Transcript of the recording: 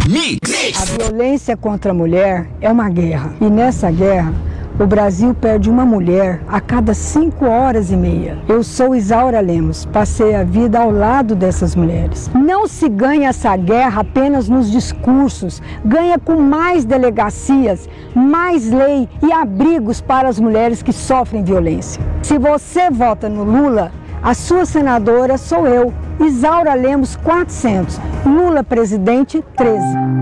Mix. A violência contra a mulher é uma guerra. E nessa guerra, o Brasil perde uma mulher a cada 5 horas e meia. Eu sou Isaura Lemos, passei a vida ao lado dessas mulheres. Não se ganha essa guerra apenas nos discursos, ganha com mais delegacias, mais lei e abrigos para as mulheres que sofrem violência. Se você vota no Lula, a sua senadora sou eu, Isaura Lemos 400, Lula presidente 13.